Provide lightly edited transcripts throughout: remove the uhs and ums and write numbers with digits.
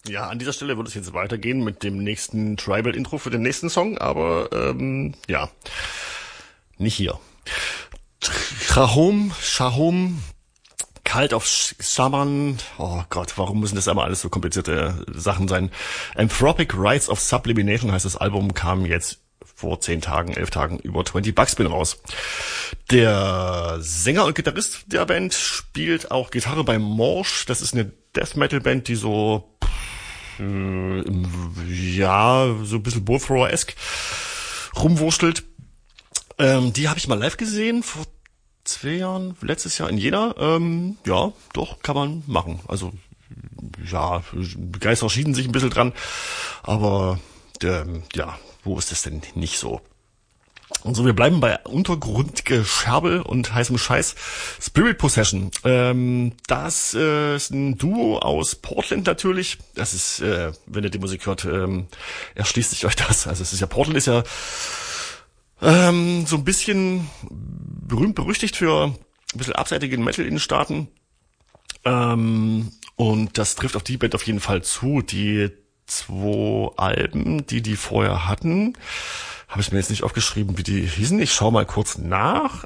Ja, an dieser Stelle würde es jetzt weitergehen mit dem nächsten Tribal-Intro für den nächsten Song, aber ja, nicht hier. Shahom, Cult of Shaman, oh Gott, warum müssen das immer alles so komplizierte Sachen sein? Anthropic Rites of Sublimination heißt das Album, kam jetzt vor 11 Tagen über 20 Buckspin raus. Der Sänger und Gitarrist der Band spielt auch Gitarre bei Morsch. Das ist eine Death Metal Band, die so so ein bisschen Bullthrower-esque rumwurschtelt. Die habe ich mal live gesehen vor 2 Jahren, letztes Jahr in Jena. Ja, doch, kann man machen. Also ja, Geister schieden sich ein bisschen dran, aber ja, wo ist das denn nicht so? Und so, wir bleiben bei Untergrundgescherbel und heißem Scheiß. Spirit Possession. Das ist ein Duo aus Portland natürlich. Das ist, wenn ihr die Musik hört, erschließt sich euch das. Also es ist ja, Portland ist ja so ein bisschen berühmt-berüchtigt für ein bisschen abseitigen Metal in den Staaten. Und das trifft auf die Band auf jeden Fall zu. Die 2 Alben, die vorher hatten, habe ich mir jetzt nicht aufgeschrieben, wie die hießen. Ich schaue mal kurz nach.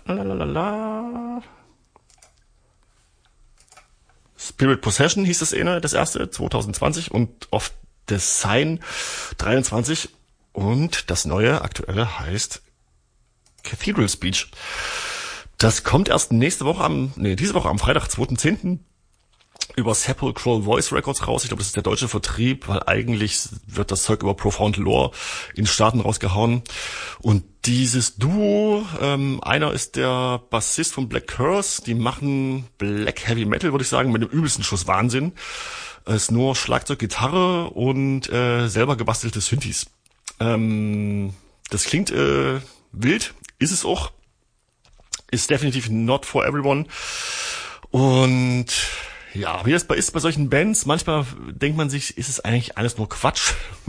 Spirit Possession hieß das erste, 2020, und Of the Sign 23. Und das neue, aktuelle heißt Cathedral Speech. Das kommt erst diese Woche am Freitag, 2.10. über Sepulchral Voice Records raus. Ich glaube, das ist der deutsche Vertrieb, weil eigentlich wird das Zeug über Profound Lore in Staaten rausgehauen. Und dieses Duo, einer ist der Bassist von Black Curse, die machen Black Heavy Metal, würde ich sagen, mit dem übelsten Schuss Wahnsinn. Es ist nur Schlagzeug, Gitarre und selber gebastelte Synthes. Das klingt wild, ist es auch. Ist definitiv not for everyone. Und ja, wie das ist bei solchen Bands, manchmal denkt man sich, ist es eigentlich alles nur Quatsch?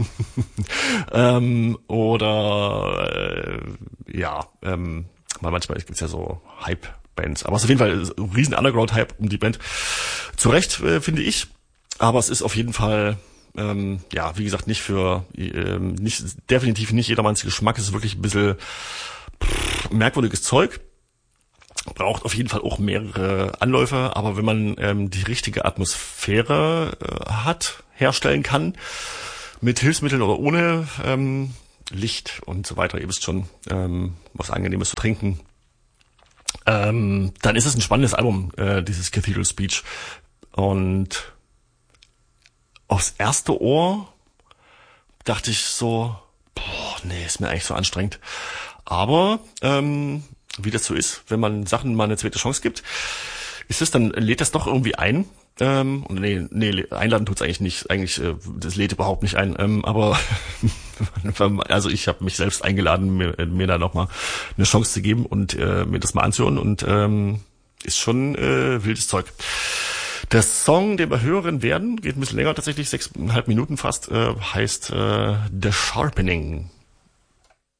Manchmal gibt's ja so Hype-Bands. Aber es ist auf jeden Fall ein riesen Underground-Hype um die Band. Zu Recht, finde ich. Aber es ist auf jeden Fall, wie gesagt, definitiv nicht jedermanns Geschmack. Es ist wirklich ein bisschen merkwürdiges Zeug. Braucht auf jeden Fall auch mehrere Anläufe, aber wenn man die richtige Atmosphäre herstellen kann, mit Hilfsmitteln oder ohne Licht und so weiter, ihr wisst schon, was Angenehmes zu trinken, dann ist es ein spannendes Album, dieses Cathedral Speech. Und aufs erste Ohr dachte ich so, ist mir eigentlich so anstrengend. Aber wie das so ist, wenn man Sachen mal eine zweite Chance gibt, lädt das doch irgendwie ein. Einladen tut's eigentlich nicht. Eigentlich, das lädt überhaupt nicht ein. Aber also ich habe mich selbst eingeladen, mir da nochmal eine Chance zu geben und mir das mal anzuhören. Und ist schon wildes Zeug. Der Song, den wir hören werden, geht ein bisschen länger tatsächlich, 6,5 Minuten fast, heißt The Sharpening.